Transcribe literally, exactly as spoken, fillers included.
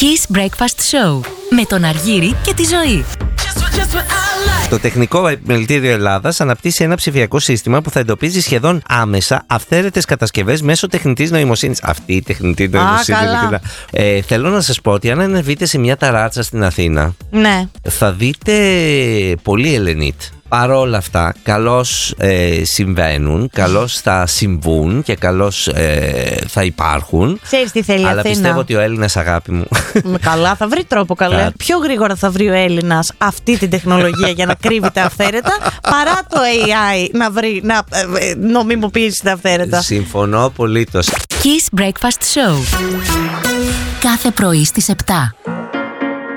Kiss Breakfast Show με τον Αργύρη και τη Ζωή. Το Τεχνικό Επιμελητήριο Ελλάδας αναπτύσσει ένα ψηφιακό σύστημα που θα εντοπίζει σχεδόν άμεσα αυθαίρετες κατασκευές μέσω τεχνητής νοημοσύνης. Αυτή η τεχνητή νοημοσύνη. καλά. Ε, θέλω να σας πω ότι αν ανεβείτε σε μια ταράτσα στην Αθήνα, Ναι. θα δείτε πολύ Ελενίτ. Παρόλα αυτά, καλώς ε, συμβαίνουν, καλώς θα συμβούν και καλώς ε, θα υπάρχουν. Ξέρεις τι θέλει η Αλλά Αθήνα. πιστεύω ότι ο Έλληνας, αγάπη μου, Με καλά, θα βρει τρόπο καλέ. Θα- Πιο γρήγορα θα βρει ο Έλληνας αυτή την τεχνολογία για να κρύβει τα αυθαίρετα παρά το έι άι να, βρει, να ε, ε, νομιμοποιήσει τα αυθαίρετα. συμφωνώ απολύτως. Kiss Breakfast Show. Κάθε πρωί στις επτά.